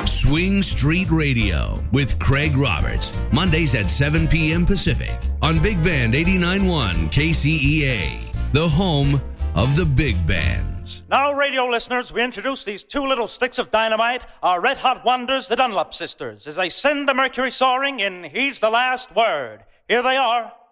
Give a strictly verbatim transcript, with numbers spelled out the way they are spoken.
Swing Street Radio with Craig Roberts. Mondays at seven p.m. Pacific on Big Band eighty-nine point one K C E A, the home of the big bands. Now, radio listeners, we introduce these two little sticks of dynamite, our red-hot wonders, the Dunlop sisters, as they send the Mercury soaring in He's the Last Word. Here they are.